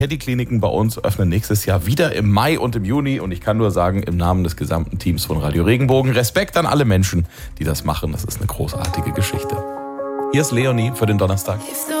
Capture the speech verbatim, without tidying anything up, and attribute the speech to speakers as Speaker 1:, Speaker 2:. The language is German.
Speaker 1: Teddy-Kliniken bei uns öffnen nächstes Jahr wieder im Mai und im Juni. Und ich kann nur sagen, im Namen des gesamten Teams von Radio Regenbogen, Respekt an alle Menschen, die das machen. Das ist eine großartige Geschichte. Hier ist Leonie für den Donnerstag.